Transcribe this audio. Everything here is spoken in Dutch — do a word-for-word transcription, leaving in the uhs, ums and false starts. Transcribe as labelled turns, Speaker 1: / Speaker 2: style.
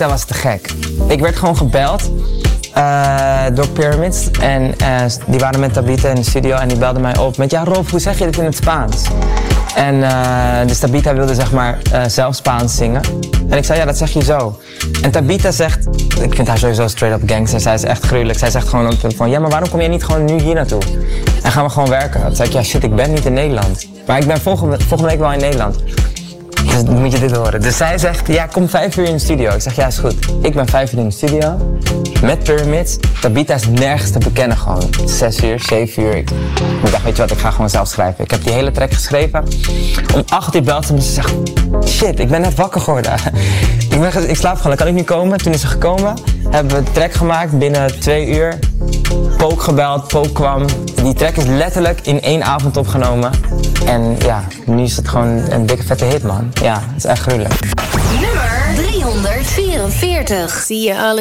Speaker 1: Dat was te gek. Ik werd gewoon gebeld uh, door Pyramids en uh, die waren met Tabitha in de studio en die belden mij op met ja Rob, hoe zeg je dit in het Spaans? En uh, dus Tabitha wilde zeg maar uh, zelf Spaans zingen. En ik zei ja, dat zeg je zo. En Tabitha zegt, ik vind haar sowieso straight up gangster, zij is echt gruwelijk. Zij zegt gewoon op het punt van ja, maar waarom kom jij niet gewoon nu hier naartoe? En gaan we gewoon werken? Toen zei ik ja shit, ik ben niet in Nederland. Maar ik ben volgende, volgende week wel in Nederland. Dus dan moet je dit horen. Dus zij zegt, ja, kom vijf uur in de studio. Ik zeg, ja, is goed. Ik ben vijf uur in de studio. Met Pyramids. Tabitha is nergens te bekennen gewoon. Zes uur, zeven uur. Ik, ik dacht, weet je wat, ik ga gewoon zelf schrijven. Ik heb die hele track geschreven. Om acht uur belt ze me en ze zegt, shit, ik ben net wakker geworden. ik, ben, ik slaap gewoon, kan ik niet komen? Toen is ze gekomen. Hebben we de track gemaakt binnen twee uur. Pook gebeld, Pook kwam. Die track is letterlijk in één avond opgenomen. En ja, nu is het gewoon een dikke vette hit, man. Ja, het is echt gruwelijk.
Speaker 2: Nummer driehonderdvierenveertig.
Speaker 3: Zie je alle